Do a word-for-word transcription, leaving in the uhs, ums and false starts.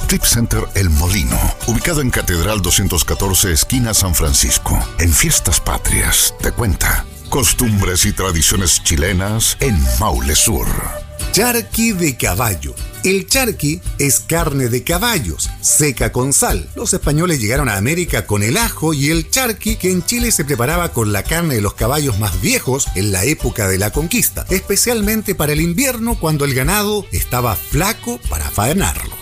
Clip Center El Molino, ubicado en Catedral doscientos catorce, esquina San Francisco. En Fiestas Patrias, te cuenta costumbres y tradiciones chilenas en Maule Sur. Charqui de caballo. El charqui es carne de caballos, seca con sal. Los españoles llegaron a América con el ajo y el charqui, que en Chile se preparaba con la carne de los caballos más viejos en la época de la conquista, especialmente para el invierno cuando el ganado estaba flaco para faenarlo.